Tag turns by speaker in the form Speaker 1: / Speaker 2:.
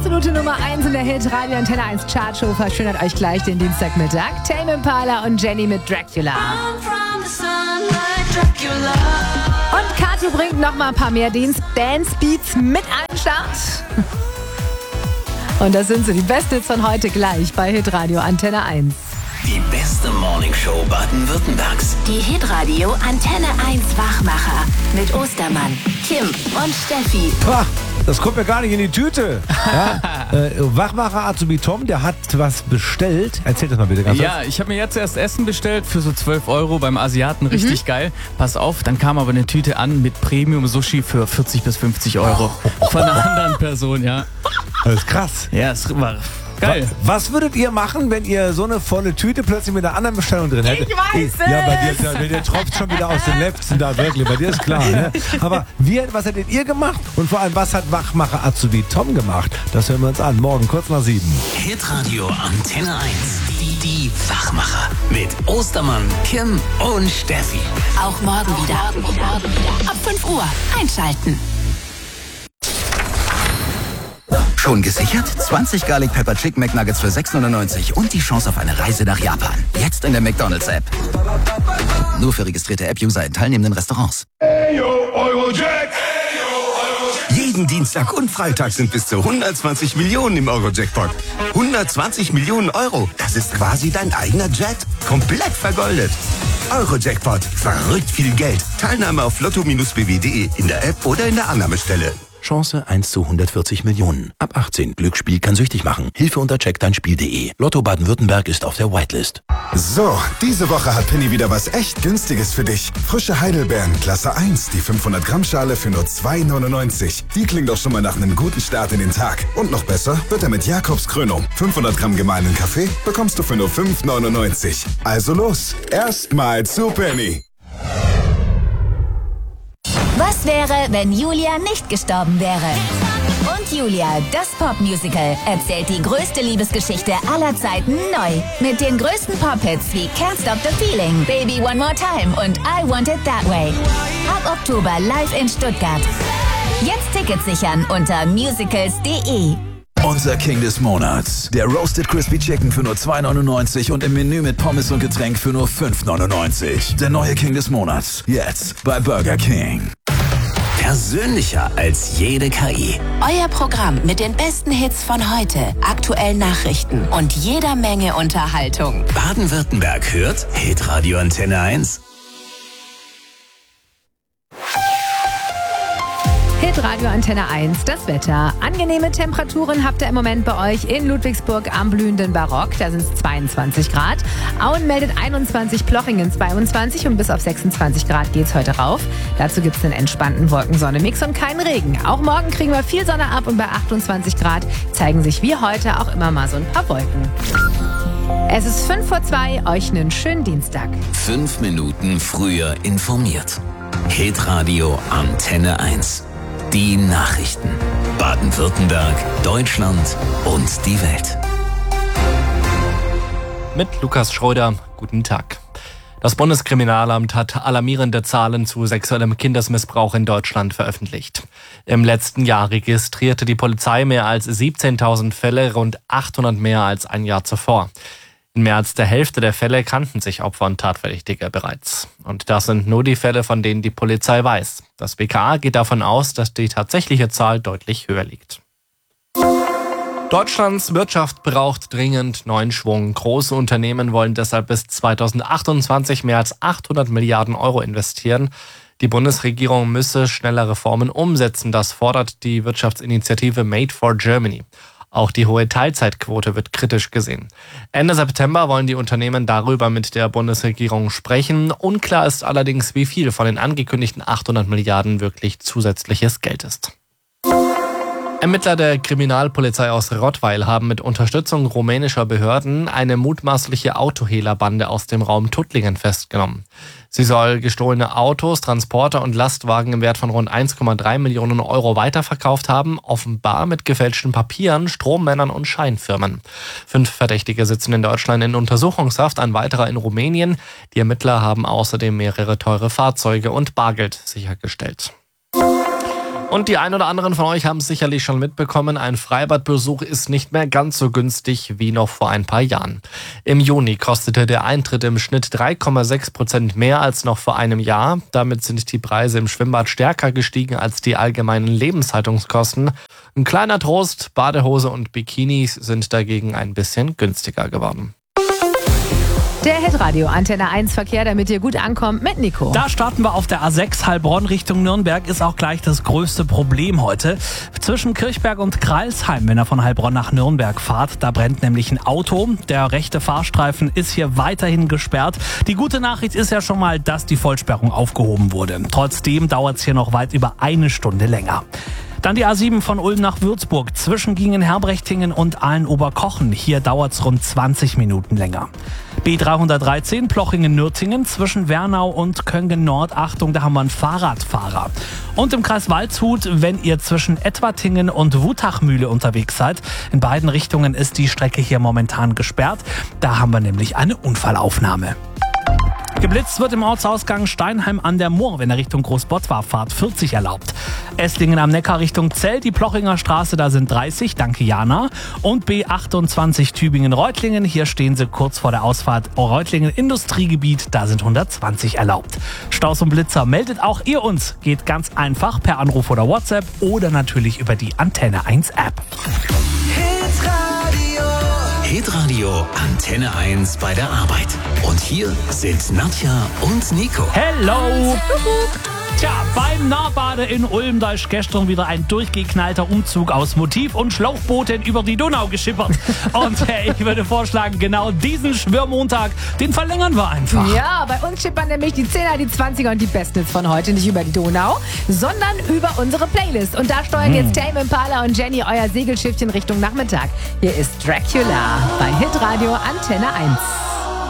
Speaker 1: absolute Nummer 1 in der Hit-Radio Antenne 1 Chartshow verschönert euch gleich den Dienstagmittag. Tame Impala und Jenny mit Dracula. Und Kathi bringt noch mal ein paar mehr Dance-Beats mit an den Start. Und das sind sie, die besten Hits von heute gleich bei Hit-Radio Antenne 1.
Speaker 2: Die beste Morningshow Baden-Württembergs.
Speaker 3: Die Hit-Radio Antenne 1 Wachmacher mit Ostermann, Kim und Steffi.
Speaker 4: Pah, das kommt mir gar nicht in die Tüte. Ja, Wachmacher Azubi Tom, der hat was bestellt. Erzähl das mal bitte ganz kurz.
Speaker 5: Ja, ich habe mir jetzt erst Essen bestellt für so 12 € beim Asiaten. Richtig geil. Pass auf, dann kam aber eine Tüte an mit Premium-Sushi für 40 bis 50 € von einer anderen Person, ja.
Speaker 4: Das ist krass.
Speaker 5: Ja, es war geil.
Speaker 4: Was würdet ihr machen, wenn ihr so eine volle Tüte plötzlich mit einer anderen Bestellung drin hättet?
Speaker 1: Ich weiß es!
Speaker 4: Ja, bei dir tropft schon wieder aus den Lefzen da, wirklich. Bei dir ist klar, ne? Aber was hättet ihr gemacht? Und vor allem, was hat Wachmacher Azubi Tom gemacht? Das hören wir uns an. Morgen kurz nach 7.
Speaker 2: Hit-Radio Antenne 1. Die Wachmacher. Mit Ostermann, Kim und Steffi.
Speaker 3: Auch morgen wieder. Ab 5 Uhr einschalten.
Speaker 6: Schon gesichert? 20 Garlic Pepper Chicken McNuggets für 6,99 und die Chance auf eine Reise nach Japan. Jetzt in der McDonald's-App. Nur für registrierte App-User in teilnehmenden Restaurants.
Speaker 7: Jeden Dienstag und Freitag sind bis zu 120 Millionen im Euro-Jackpot. 120 Millionen Euro, das ist quasi dein eigener Jet. Komplett vergoldet. Euro-Jackpot, verrückt viel Geld. Teilnahme auf lotto-bw.de, in der App oder in der Annahmestelle.
Speaker 6: Chance 1 zu 140 Millionen. Ab 18. Glücksspiel kann süchtig machen. Hilfe unter checkdeinspiel.de. Lotto Baden-Württemberg ist auf der Whitelist.
Speaker 8: So, diese Woche hat Penny wieder was echt Günstiges für dich. Frische Heidelbeeren, Klasse 1, die 500 Gramm Schale für nur 2,99. Die klingt doch schon mal nach einem guten Start in den Tag. Und noch besser wird er mit Jakobskrönung. 500 Gramm gemahlenen Kaffee bekommst du für nur 5,99. Also los, erstmal zu Penny.
Speaker 3: Was wäre, wenn Julia nicht gestorben wäre? Und Julia, das Popmusical, erzählt die größte Liebesgeschichte aller Zeiten neu. Mit den größten Pop-Hits wie Can't Stop the Feeling, Baby One More Time und I Want It That Way. Ab Oktober live in Stuttgart. Jetzt Tickets sichern unter musicals.de.
Speaker 9: Unser King des Monats. Der Roasted Crispy Chicken für nur 2,99 und im Menü mit Pommes und Getränk für nur 5,99. Der neue King des Monats. Jetzt bei Burger King.
Speaker 2: Persönlicher als jede KI.
Speaker 3: Euer Programm mit den besten Hits von heute, aktuellen Nachrichten und jeder Menge Unterhaltung.
Speaker 2: Baden-Württemberg hört Hit-Radio Antenne 1.
Speaker 1: Hit-Radio Antenne 1, das Wetter. Angenehme Temperaturen habt ihr im Moment bei euch in Ludwigsburg am blühenden Barock. Da sind es 22 Grad. Auen meldet 21, Plochingen 22 und bis auf 26 Grad geht's heute rauf. Dazu gibt's einen entspannten Wolkensonne-Mix und keinen Regen. Auch morgen kriegen wir viel Sonne ab und bei 28 Grad zeigen sich wie heute auch immer mal so ein paar Wolken. Es ist 5:02, euch einen schönen Dienstag.
Speaker 2: 5 Minuten früher informiert. Hit-Radio Antenne 1. Die Nachrichten. Baden-Württemberg, Deutschland und die Welt.
Speaker 10: Mit Lukas Schröder, guten Tag. Das Bundeskriminalamt hat alarmierende Zahlen zu sexuellem Kindesmissbrauch in Deutschland veröffentlicht. Im letzten Jahr registrierte die Polizei mehr als 17.000 Fälle, rund 800 mehr als ein Jahr zuvor. In mehr als der Hälfte der Fälle kannten sich Opfer und Tatverdächtige bereits. Und das sind nur die Fälle, von denen die Polizei weiß. Das BKA geht davon aus, dass die tatsächliche Zahl deutlich höher liegt. Deutschlands Wirtschaft braucht dringend neuen Schwung. Große Unternehmen wollen deshalb bis 2028 mehr als 800 Milliarden Euro investieren. Die Bundesregierung müsse schneller Reformen umsetzen. Das fordert die Wirtschaftsinitiative Made for Germany. Auch die hohe Teilzeitquote wird kritisch gesehen. Ende September wollen die Unternehmen darüber mit der Bundesregierung sprechen. Unklar ist allerdings, wie viel von den angekündigten 800 Milliarden wirklich zusätzliches Geld ist. Ermittler der Kriminalpolizei aus Rottweil haben mit Unterstützung rumänischer Behörden eine mutmaßliche Autohehlerbande aus dem Raum Tuttlingen festgenommen. Sie soll gestohlene Autos, Transporter und Lastwagen im Wert von rund 1,3 Millionen Euro weiterverkauft haben, offenbar mit gefälschten Papieren, Strommännern und Scheinfirmen. 5 Verdächtige sitzen in Deutschland in Untersuchungshaft, ein weiterer in Rumänien. Die Ermittler haben außerdem mehrere teure Fahrzeuge und Bargeld sichergestellt. Und die ein oder anderen von euch haben es sicherlich schon mitbekommen, ein Freibadbesuch ist nicht mehr ganz so günstig wie noch vor ein paar Jahren. Im Juni kostete der Eintritt im Schnitt 3,6% mehr als noch vor einem Jahr. Damit sind die Preise im Schwimmbad stärker gestiegen als die allgemeinen Lebenshaltungskosten. Ein kleiner Trost, Badehose und Bikinis sind dagegen ein bisschen günstiger geworden.
Speaker 1: Der Hitradio Antenne 1 Verkehr, damit ihr gut ankommt, mit Nico.
Speaker 11: Da starten wir auf der A6 Heilbronn Richtung Nürnberg, ist auch gleich das größte Problem heute. Zwischen Kirchberg und Greilsheim, wenn ihr von Heilbronn nach Nürnberg fahrt, da brennt nämlich ein Auto. Der rechte Fahrstreifen ist hier weiterhin gesperrt. Die gute Nachricht ist ja schon mal, dass die Vollsperrung aufgehoben wurde. Trotzdem dauert es hier noch weit über eine Stunde länger. Dann die A7 von Ulm nach Würzburg, zwischen Gingen-Herbrechtingen und Aalen-Oberkochen. Hier dauert es rund 20 Minuten länger. B313 Plochingen-Nürtingen zwischen Wernau und Köngen-Nord. Achtung, da haben wir einen Fahrradfahrer. Und im Kreis Waldshut, wenn ihr zwischen Etwatingen und Wutachmühle unterwegs seid. In beiden Richtungen ist die Strecke hier momentan gesperrt. Da haben wir nämlich eine Unfallaufnahme. Geblitzt wird im Ortsausgang Steinheim an der Murr, wenn er Richtung Großbottwar Fahrt 40 erlaubt. Esslingen am Neckar Richtung Zell, die Plochinger Straße, da sind 30, danke Jana. Und B28 Tübingen-Reutlingen, hier stehen sie kurz vor der Ausfahrt Reutlingen Industriegebiet, da sind 120 erlaubt. Staus und Blitzer meldet auch ihr uns, geht ganz einfach per Anruf oder WhatsApp oder natürlich über die Antenne 1 App.
Speaker 2: Hitradio Antenne 1 bei der Arbeit. Und hier sind Nadja und Nico.
Speaker 11: Hello! Tja, beim Nahbade in Ulm, da ist gestern wieder ein durchgeknallter Umzug aus Motiv- und Schlauchbooten über die Donau geschippert. Und ich würde vorschlagen, genau diesen Schwörmontag, den verlängern wir einfach.
Speaker 1: Ja, bei uns schippern nämlich die 10er, die 20er und die Bestnets von heute nicht über die Donau, sondern über unsere Playlist. Und da steuern jetzt Tame Impala und Jenny euer Segelschiffchen Richtung Nachmittag. Hier ist Dracula bei Hitradio Antenne 1.